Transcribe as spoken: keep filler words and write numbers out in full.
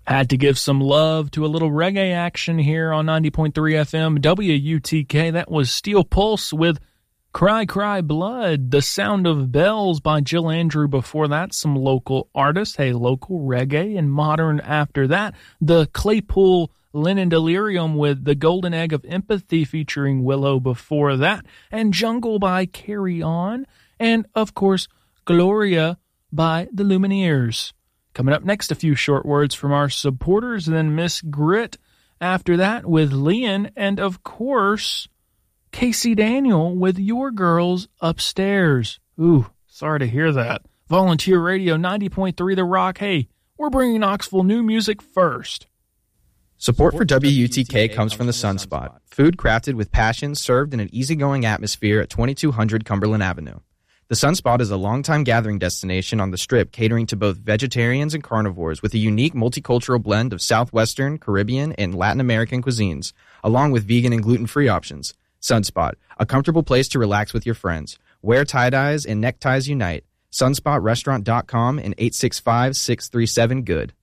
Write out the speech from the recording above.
Had to give some love to a little reggae action here on ninety point three F M W U T K. That was Steel Pulse with Cry Cry Blood, The Sound of Bells by Jill Andrew. Before that, some local artists. Hey, local reggae and modern after that. The Claypool Lennon Delirium with The Golden Egg of Empathy featuring Willow before that. And Jungle by Carry On. And, of course, Gloria by The Lumineers. Coming up next, a few short words from our supporters, then Miss Grit after that with Leon, and of course, Casey Daniel with Your Girls Upstairs. Ooh, sorry to hear that. Volunteer Radio ninety point three The Rock. Hey, we're bringing Knoxville new music first. Support for W U T K comes from the Sunspot, food crafted with passion, served in an easygoing atmosphere at twenty-two hundred Cumberland Avenue. The Sunspot is a longtime gathering destination on the Strip, catering to both vegetarians and carnivores with a unique multicultural blend of Southwestern, Caribbean, and Latin American cuisines, along with vegan and gluten-free options. Sunspot, a comfortable place to relax with your friends. Wear tie-dyes and neckties unite. sunspot restaurant dot com and eight six five, six three seven, good.